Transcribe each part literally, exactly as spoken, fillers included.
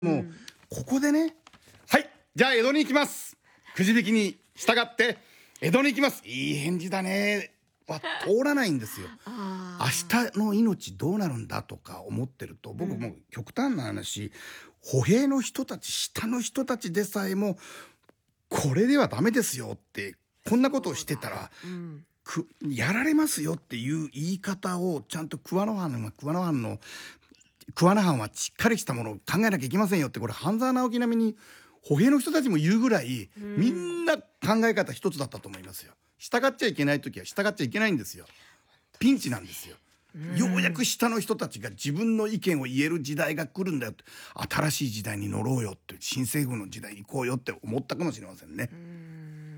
もうここでね、はいじゃあ江戸に行きます、くじ引きに従って江戸に行きます、いい返事だねは通らないんですよ。明日の命どうなるんだとか思ってると、僕もう極端な話、歩兵の人たち、下の人たちでさえもこれではダメですよって、こんなことをしてたら、うん、くやられますよっていう言い方をちゃんと桑野藩の桑野藩の桑名藩はしっかりしたものを考えなきゃいけませんよって、これ半沢直樹並みに歩兵の人たちも言うぐらい、うん、みんな考え方一つだったと思いますよ。従っちゃいけない時は従っちゃいけないんですよ。ピンチなんですよ。ようやく下の人たちが自分の意見を言える時代が来るんだよって、新しい時代に乗ろうよって、新政府の時代に行こうよって思ったかもしれませんね。 うん、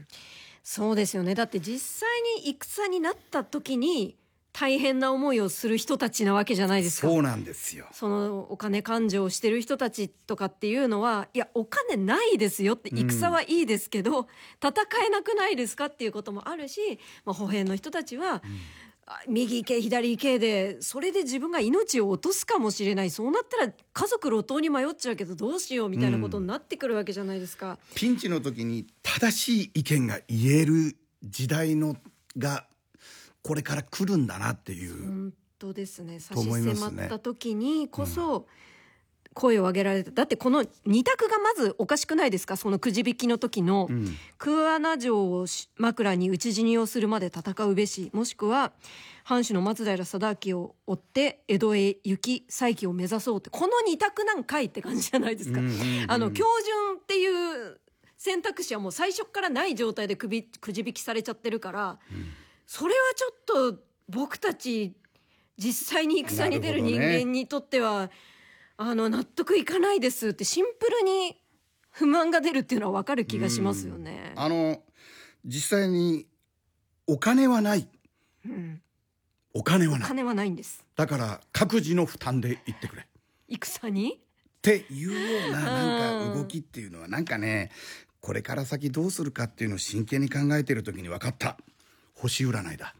そうですよね。だって実際に戦になった時に大変な思いをする人たちなわけじゃないですか。 そうなんですよ。 そのお金勘定をしてる人たちとかっていうのは、いやお金ないですよって、戦はいいですけど、うん、戦えなくないですかっていうこともあるし、まあ、歩兵の人たちは、うん、右行け左行けで、それで自分が命を落とすかもしれない、そうなったら家族路頭に迷っちゃうけどどうしようみたいなことになってくるわけじゃないですか。うん、 ピンチの時に正しい意見が言える時代のがこれから来るんだなっていう。 本当ですね。差し迫った時にこそ声を上げられた、うん、だってこのに択がまずおかしくないですか。そのくじ引きの時の、うん、桑名城を枕に討ち死にをするまで戦うべし、もしくは藩主の松平定明を追って江戸へ行き再起を目指そうって、このに択なんかいって感じじゃないですか。うんうんうん、あの標準っていう選択肢はもう最初からない状態でくびくじ引きされちゃってるから、うん、それはちょっと僕たち実際に戦に出る人間にとっては、ね、あの納得いかないですって、シンプルに不満が出るっていうのは分かる気がしますよね。 あの実際にお金はない、うん、お金はない、 お金はないんです。 だから各自の負担で行ってくれ、 戦にっていうようななんか動きっていうのは、なんかね、これから先どうするかっていうのを真剣に考えてる時に分かった。星占いだ。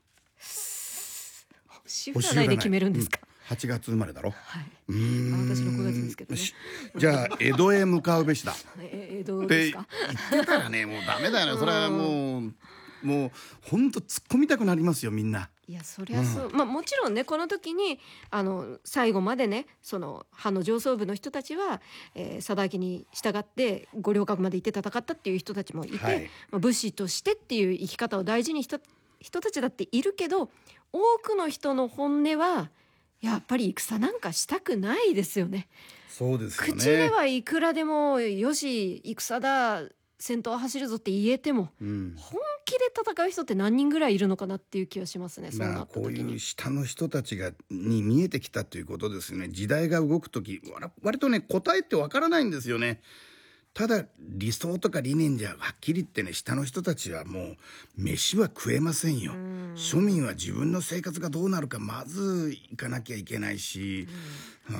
星占いで決めるんですか。 うん、はちがつ生まれだろ。 はい。うーん、私のくがつですけどね。 じゃあ江戸へ向かうべしだ。 え江戸ですか。 って言ってたらね、もうダメだよね。それはもうもう本当突っ込みたくなりますよ、みんな。 いやそりゃそう、うん、まあもちろんね、この時にあの最後までね、その藩の上層部の人たちは、えー、定明に従って五稜郭まで行って戦ったっていう人たちもいて、はい、まあ、武士としてっていう生き方を大事にした人たちだっているけど、多くの人の本音はやっぱり戦なんかしたくないですよね。 そうですよね。 口ではいくらでもよし戦だ戦闘走るぞって言えても、うん、本気で戦う人って何人ぐらいいるのかなっていう気はしますね。そうなった時にこういう下の人たちがに見えてきたということですよね。時代が動く時割とね、答えってわからないんですよね。ただ理想とか理念じゃはっきり言ってね、下の人たちはもう飯は食えませんよ。庶民は自分の生活がどうなるかまず行かなきゃいけないし、うん、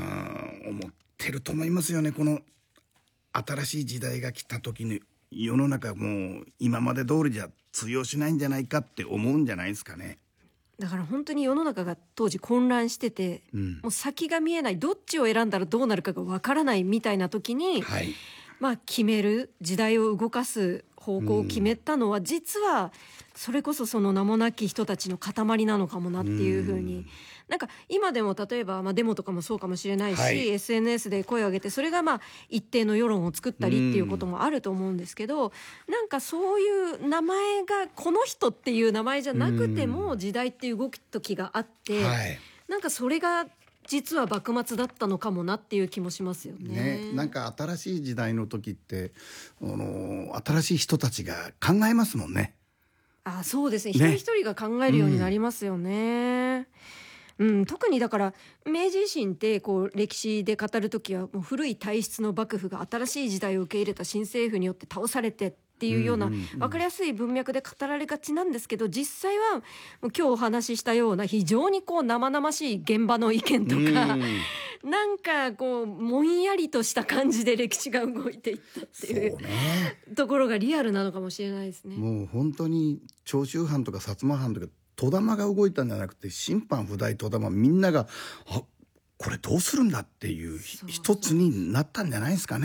思ってると思いますよね。この新しい時代が来た時に世の中もう今まで通りじゃ通用しないんじゃないかって思うんじゃないですかね。 だから本当に世の中が当時混乱してて、うん、もう先が見えない、どっちを選んだらどうなるかがわからないみたいな時に、はい、まあ決める、時代を動かす方向を決めたのは、うん、実はそれこそその名もなき人たちの塊なのかもなっていうふうに、うん、なんか今でも例えば、まあ、デモとかもそうかもしれないし、はい、エスエヌエス で声を上げて、それがまあ一定の世論を作ったりっていうこともあると思うんですけど、うん、なんかそういう名前がこの人っていう名前じゃなくても時代って動く時があって、はい、なんかそれが実は幕末だったのかもなっていう気もしますよね。 ね、なんか新しい時代の時ってあの新しい人たちが考えますもんね。 あ、そうですね。一人一人が考えるようになりますよね。うんうん、特にだから明治維新ってこう歴史で語るときは、もう古い体質の幕府が新しい時代を受け入れた新政府によって倒されてっていうような分かりやすい文脈で語られがちなんですけど、実際はもう今日お話ししたような非常にこう生々しい現場の意見とか、なんかこうもんやりとした感じで歴史が動いていったっていう、ね、ところがリアルなのかもしれないですね。 もう本当に長州藩とか薩摩藩とか戸玉が動いたんじゃなくて、審判不代戸玉みんながあこれどうするんだっていう一つになったんじゃないですかね。